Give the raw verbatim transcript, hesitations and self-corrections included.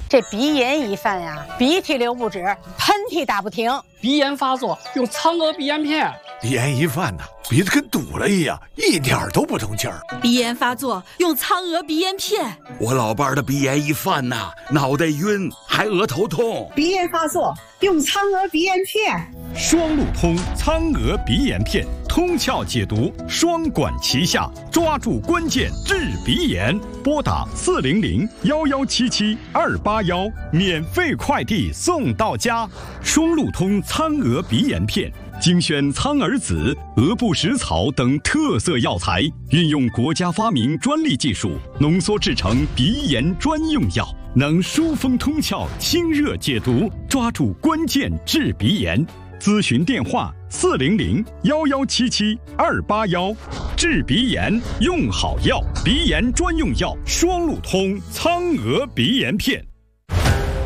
这鼻炎一犯呀，鼻涕流不止，喷嚏打不停。 鼻炎发作用苍娥鼻炎片。 鼻炎一犯呢，鼻子跟堵了一样，一点都不通气儿。 鼻炎发作用苍娥鼻炎片。 我老伴儿的鼻炎一犯呐，脑袋晕，还额头痛。 鼻炎发作用苍娥鼻炎片。 双路通苍娥鼻炎片，通窍解毒，双管齐下，抓住关键治鼻炎。拨打四零零幺幺七七二八幺，免费快递送到家。双路通苍娥鼻炎片。精选苍耳子、鹅不食草等特色药材，运用国家发明专利技术，浓缩制成鼻炎专用药，能疏风通窍、清热解毒，抓住关键治鼻炎。咨询电话：四零零幺幺七七二八幺。治鼻炎用好药，鼻炎专用药双路通苍娥鼻炎片。